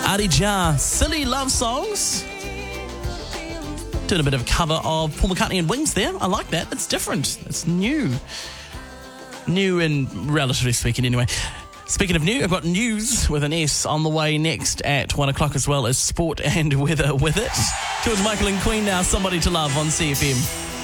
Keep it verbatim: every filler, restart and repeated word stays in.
Adi Jar, Silly Love Songs. Doing a bit of a cover of Paul McCartney and Wings there. I like that. It's different. It's new. New and relatively speaking anyway. Speaking of new, I've got news with an S on the way next at one o'clock, as well as sport and weather with it. George Michael and Queen now, Somebody to Love on C F M.